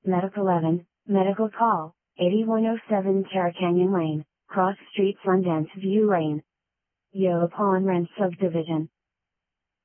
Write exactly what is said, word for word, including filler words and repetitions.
Medic eleven, Medical Call, eighty-one oh seven Terra Canyon Lane, Cross Street Sundance View Lane. Yo Pawn Ranch Subdivision.